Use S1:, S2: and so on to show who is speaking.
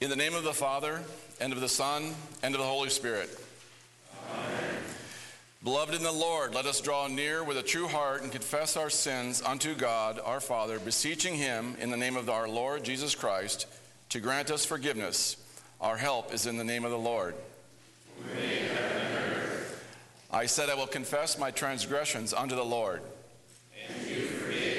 S1: In the name of the Father, and of the Son, and of the Holy Spirit.
S2: Amen.
S1: Beloved in the Lord, let us draw near with a true heart and confess our sins unto God our Father, beseeching him in the name of our Lord Jesus Christ to grant us forgiveness. Our help is in the name of the Lord.
S2: We make heaven and earth.
S1: I said I will confess my transgressions unto the Lord.